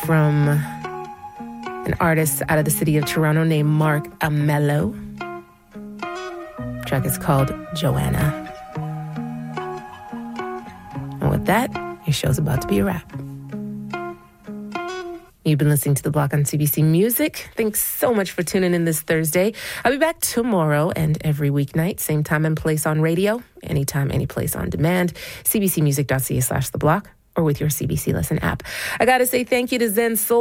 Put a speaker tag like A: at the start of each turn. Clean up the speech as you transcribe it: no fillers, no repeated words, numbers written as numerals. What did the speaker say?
A: from an artist out of the city of Toronto named Mark Amello. The track is called Joanna. And with that, your show's about to be a wrap. You've been listening to The Block on CBC Music. Thanks so much for tuning in this Thursday. I'll be back tomorrow and every weeknight, same time and place on radio, anytime, any place on demand, cbcmusic.ca/theblock, or with your CBC Listen app. I got to say thank you to Zen Soul